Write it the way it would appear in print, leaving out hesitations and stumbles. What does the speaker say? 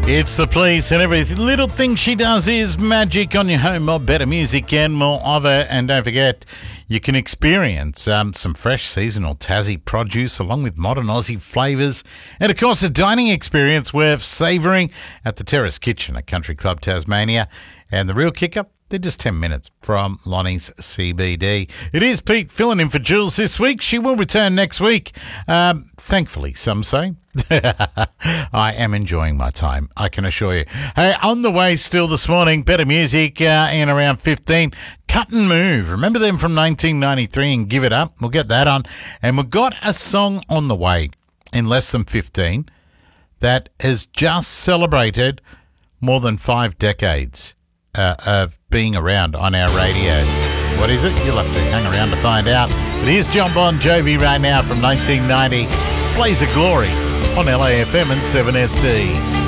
It's the police, and every little thing she does is magic on your home of better music and more of it. And don't forget, you can experience some fresh seasonal Tassie produce along with modern Aussie flavours. And of course, a dining experience worth savouring at the Terrace Kitchen at Country Club Tasmania. And the real kicker, they're just 10 minutes from Lonnie's CBD. It is Pete filling in for Jules this week. She will return next week. Thankfully, some say. I am enjoying my time, I can assure you. Hey, on the way still this morning, better music in around 15. Cut and Move. Remember them from 1993 and Give It Up? We'll get that on. And we've got a song on the way in less than 15 that has just celebrated more than 5 decades of being around on our radio. What is it? You'll have to hang around to find out. But here's John Bon Jovi right now from 1990. It's Blaze of Glory on LAFM and 7SD.